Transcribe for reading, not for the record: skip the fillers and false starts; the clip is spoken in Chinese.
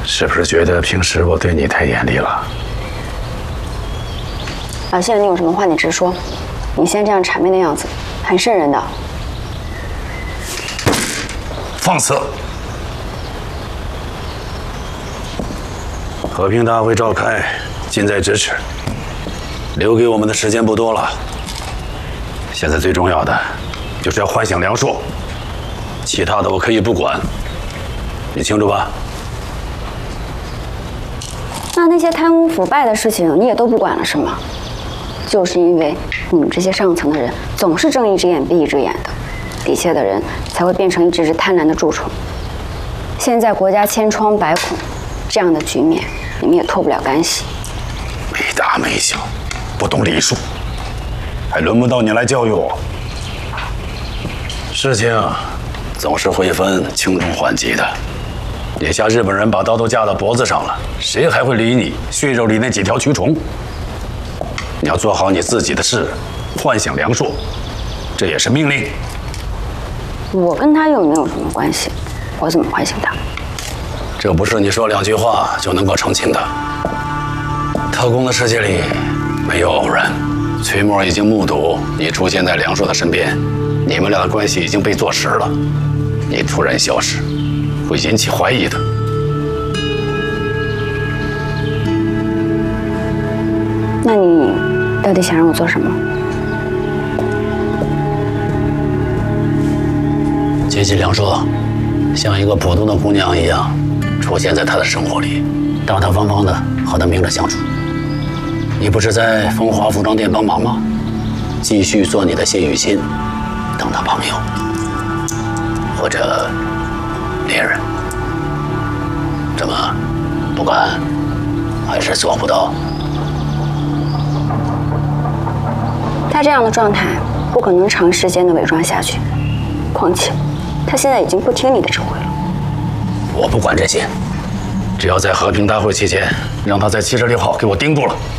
是不是觉得平时我对你太严厉了？ 老谢，你有什么话你直说，你现在这样谄媚的样子，很瘆人的。 放肆！和平大会召开，近在咫尺，留给我们的时间不多了。现在最重要的就是要幻想梁硕，其他的我可以不管，你清楚吧？ 那些贪污腐败的事情你也都不管了是吗？就是因为你们这些上层的人总是睁一只眼闭一只眼的，底下的人才会变成一只只贪婪的蛀虫。现在国家千疮百孔，这样的局面你们也脱不了干系。 没大没小，不懂礼数，还轮不到你来教育我。事情总是会分轻重缓急的。眼下日本人把刀都架到脖子上了，谁还会理你血肉里那几条蛆虫？你要做好你自己的事，幻想梁硕，这也是命令。 我跟他又没有什么关系，我怎么唤醒他？ 这不是你说两句话就能够澄清的。特工的世界里没有偶然，崔墨已经目睹你出现在梁硕的身边，你们俩的关系已经被坐实了。你突然消失，会引起怀疑的。 那你到底想让我做什么？ 接近梁硕，像一个普通的姑娘一样出现在他的生活里，大大方方的和他明着相处。你不是在风华服装店帮忙吗？继续做你的谢雨欣，当他朋友，或者恋人。怎么，不敢？还是做不到？ 他这样的状态不可能长时间的伪装下去，况且他现在已经不听你的指挥了。 我不管这些，只要在和平大会期间让他在76号给我盯住了。